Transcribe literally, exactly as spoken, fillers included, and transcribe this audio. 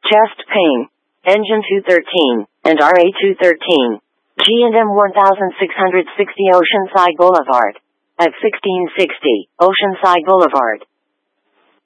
chest pain, engine two thirteen, and R A two thirteen. G and M sixteen sixty Oceanside Boulevard. At sixteen sixty Oceanside Boulevard.